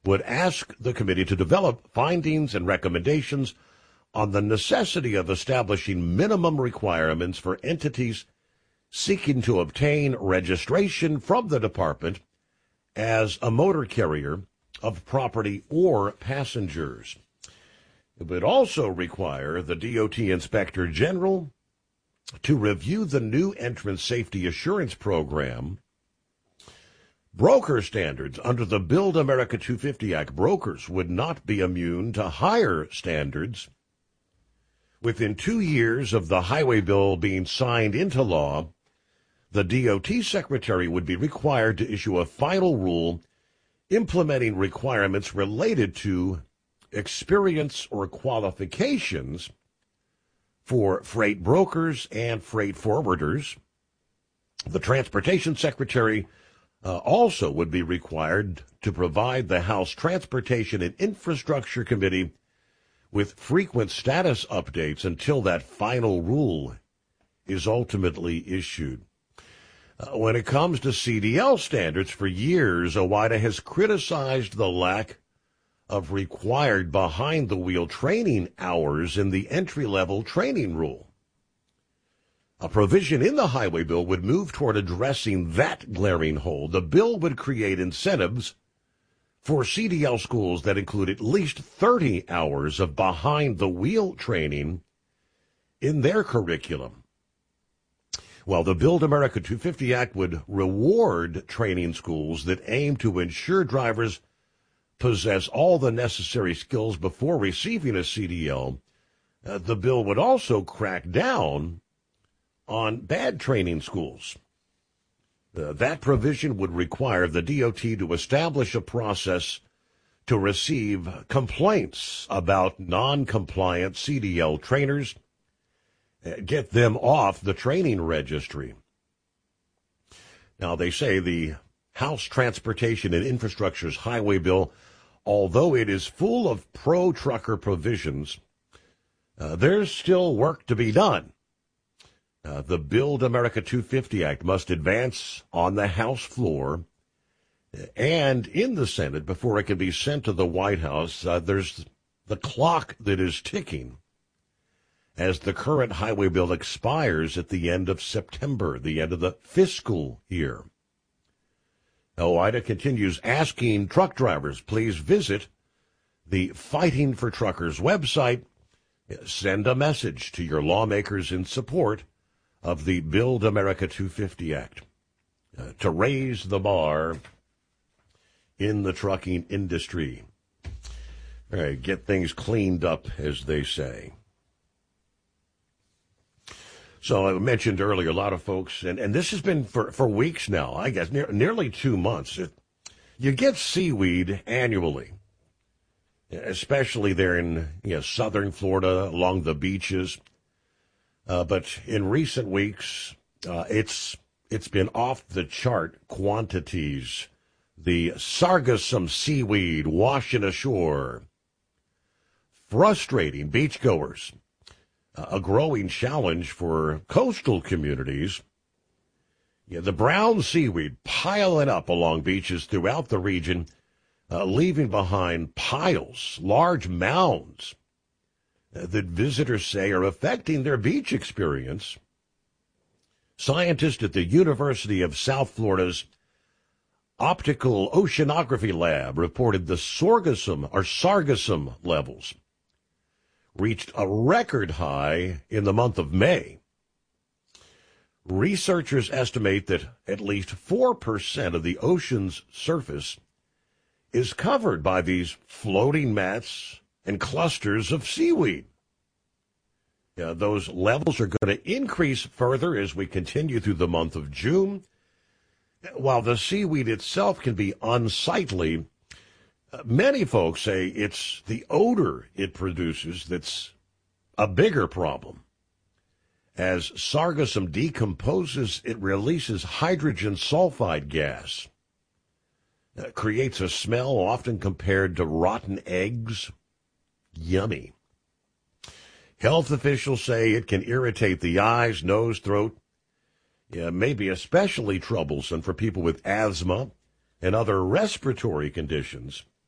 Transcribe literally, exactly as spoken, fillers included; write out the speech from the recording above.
would ask the committee to develop findings and recommendations on the necessity of establishing minimum requirements for entities seeking to obtain registration from the department as a motor carrier of property or passengers. It would also require the D O T Inspector General to review the new entrance safety assurance program. Broker standards under the Build America two fifty Act. Brokers would not be immune to higher standards. Within two years of the highway bill being signed into law, the D O T Secretary would be required to issue a final rule implementing requirements related to experience or qualifications for freight brokers and freight forwarders. The Transportation Secretary uh, also would be required to provide the House Transportation and Infrastructure Committee with frequent status updates until that final rule is ultimately issued. Uh, when it comes to C D L standards, for years, OOIDA has criticized the lack of required behind-the-wheel training hours in the entry-level training rule. A provision in the highway bill would move toward addressing that glaring hole. The bill would create incentives for C D L schools that include at least thirty hours of behind-the-wheel training in their curriculum. While the Build America two fifty Act would reward training schools that aim to ensure drivers possess all the necessary skills before receiving a C D L, uh, the bill would also crack down on bad training schools. Uh, that provision would require the D O T to establish a process to receive complaints about non-compliant C D L trainers, uh, get them off the training registry. Now, they say the House Transportation and Infrastructure's highway bill, although it is full of pro-trucker provisions, uh, there's still work to be done. Uh, the Build America two fifty Act must advance on the House floor and in the Senate before it can be sent to the White House. Uh, there's the clock that is ticking as the current highway bill expires at the end of September, the end of the fiscal year. OOIDA continues asking truck drivers, please visit the Fighting for Truckers website. Send a message to your lawmakers in support of the Build America two fifty Act uh, to raise the bar in the trucking industry. All right, get things cleaned up, as they say. So I mentioned earlier, a lot of folks, and, and this has been for, for weeks now, I guess, near, nearly two months. It, you get seaweed annually, especially there in you know, southern Florida, along the beaches. Uh, but in recent weeks, uh, it's it's been off-the-chart quantities. The sargassum seaweed washing ashore, frustrating beachgoers, uh, a growing challenge for coastal communities. Yeah, the brown seaweed piling up along beaches throughout the region, uh, leaving behind piles, large mounds, that visitors say are affecting their beach experience. Scientists at the University of South Florida's Optical Oceanography Lab reported the sargassum or sargassum levels reached a record high in the month of May. Researchers estimate that at least four percent of the ocean's surface is covered by these floating mats and clusters of seaweed. Yeah, those levels are going to increase further as we continue through the month of June. While the seaweed itself can be unsightly, many folks say it's the odor it produces that's a bigger problem. As sargassum decomposes, it releases hydrogen sulfide gas. It creates a smell often compared to rotten eggs. Yummy. Health officials say it can irritate the eyes, nose, throat. Yeah, may be especially troublesome for people with asthma and other respiratory conditions.